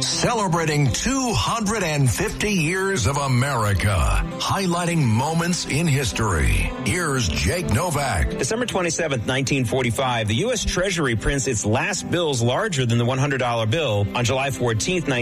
Celebrating 250 years of America, highlighting moments in history. Here's Jake Novak. December 27th, 1945, the U.S. Treasury prints its last bills larger than the $100 bill. On July 14th,